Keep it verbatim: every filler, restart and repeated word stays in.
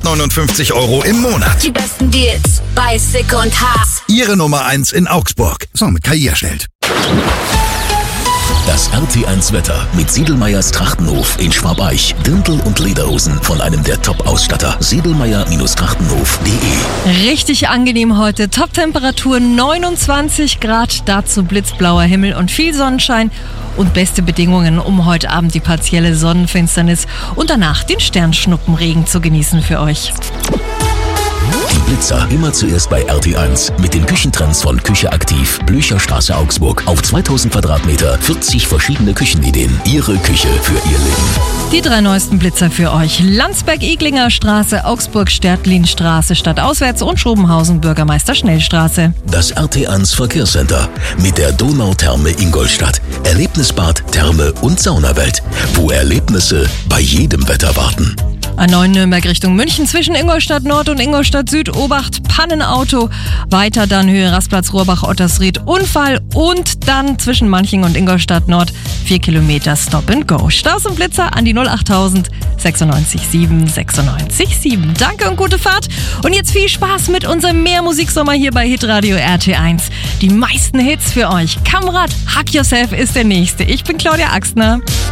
neunundfünfzig Euro im Monat. Die besten Deals bei Sick und Haas. Ihre Nummer eins in Augsburg. So, mit K I erstellt. Das R T eins Wetter mit Siedelmeyers Trachtenhof in Schwabeich. Dirndl und Lederhosen von einem der Top-Ausstatter. Siedelmeyer Trachtenhof punkt de. Richtig angenehm heute. Top-Temperatur neunundzwanzig Grad, dazu blitzblauer Himmel und viel Sonnenschein. Und beste Bedingungen, um heute Abend die partielle Sonnenfinsternis und danach den Sternschnuppenregen zu genießen für euch. Die Blitzer immer zuerst bei R T eins mit den Küchentrends von Küche aktiv, Blücherstraße Augsburg. Auf zweitausend Quadratmeter, vierzig verschiedene Küchenideen. Ihre Küche für Ihr Leben. Die drei neuesten Blitzer für euch. Landsberg-Iglinger Straße, Augsburg-Stertlin-Straße stadtauswärts und Schobenhausen-Bürgermeister-Schnellstraße. Das R T eins Verkehrscenter mit der Donautherme Ingolstadt. Erlebnisbad, Therme und Saunawelt, wo Erlebnisse bei jedem Wetter warten. A neun Nürnberg Richtung München zwischen Ingolstadt Nord und Ingolstadt Süd. Obacht, Pannenauto. Weiter dann Höhe Rastplatz Rohrbach-Ottersried. Unfall und dann zwischen Manching und Ingolstadt Nord vier Kilometer Stop and Go. Staus und Blitzer an die null achttausend sechsundneunzig sieben sechsundneunzig sieben. Danke und gute Fahrt. Und jetzt viel Spaß mit unserem Mehrmusiksommer hier bei Hitradio R T eins. Die meisten Hits für euch. Kamrat, Hug Yourself ist der nächste. Ich bin Claudia Axtner.